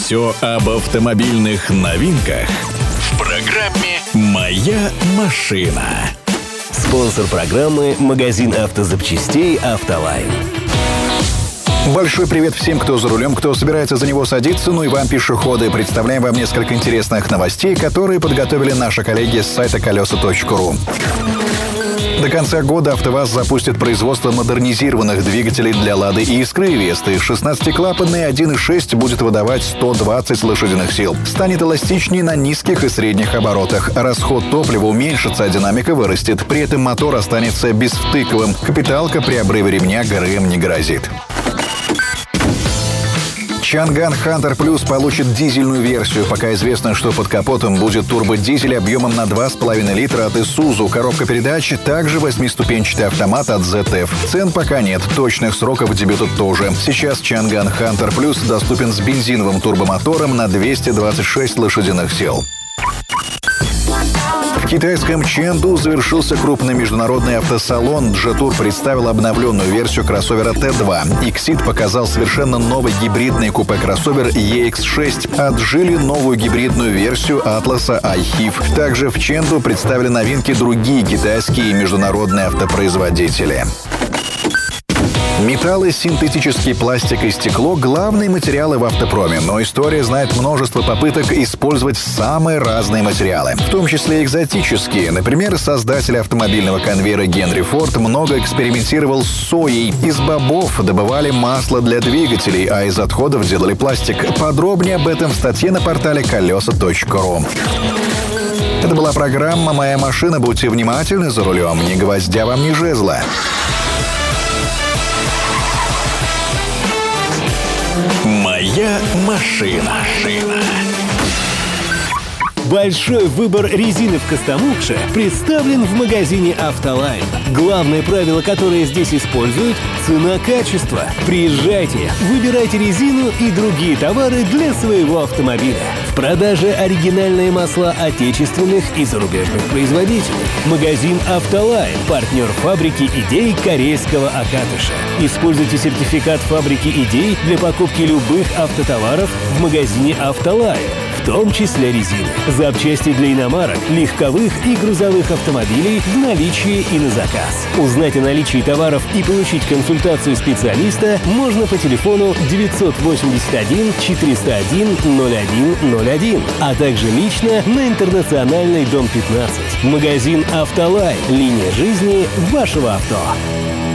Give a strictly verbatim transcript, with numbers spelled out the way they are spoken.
Все об автомобильных новинках в программе «Моя машина». Спонсор программы – магазин автозапчастей «Автолайн». Большой привет всем, кто за рулем, кто собирается за него садиться, ну и вам, пешеходы. Представляем вам несколько интересных новостей, которые подготовили наши коллеги с сайта колеса точка ру. До конца года АвтоВАЗ запустит производство модернизированных двигателей для «Лады» и «Искры» и «Весты». шестнадцатиклапанный один и шесть будет выдавать сто двадцать лошадиных сил. Станет эластичнее на низких и средних оборотах. Расход топлива уменьшится, а динамика вырастет. При этом мотор останется безвтыковым. Капиталка при обрыве ремня ГРМ не грозит. Чанган Хантер Плюс получит дизельную версию. Пока известно, что под капотом будет турбодизель объемом на два с половиной литра от Isuzu. Коробка передач, также восьмиступенчатый автомат от зет эф. Цен пока нет, точных сроков дебюта тоже. Сейчас Чанган Хантер Плюс доступен с бензиновым турбомотором на двести двадцать шесть лошадиных сил. В китайском Чэнду завершился крупный международный автосалон. Джетур представил обновленную версию кроссовера Т два. Иксид показал совершенно новый гибридный купе-кроссовер и икс шесть. А Джили новую гибридную версию Атласа айхив. Также в Чэнду представили новинки другие китайские и международные автопроизводители. Металлы, синтетический пластик и стекло – главные материалы в автопроме, но история знает множество попыток использовать самые разные материалы, в том числе экзотические. Например, создатель автомобильного конвейера Генри Форд много экспериментировал с соей. Из бобов добывали масло для двигателей, а из отходов делали пластик. Подробнее об этом в статье на портале колеса точка ру. Это была программа «Моя машина». Будьте внимательны за рулем, ни гвоздя вам, ни жезла. «Моя машина». Большой выбор резины в Костомукше представлен в магазине «Автолайн». Главное правило, которое здесь используют – цена-качество. Приезжайте, выбирайте резину и другие товары для своего автомобиля. В продаже оригинальные масла отечественных и зарубежных производителей. Магазин «Автолайн» – партнер фабрики идей корейского Акатыша. Используйте сертификат фабрики идей для покупки любых автотоваров в магазине «Автолайн», в том числе резины. Запчасти для иномарок, легковых и грузовых автомобилей в наличии и на заказ. Узнать о наличии товаров и получить консультацию специалиста можно по телефону девятьсот восемьдесят один четыреста один ноль один ноль один, а также лично на Интернациональной, дом пятнадцать. Магазин «Автолайн». Линия жизни вашего авто.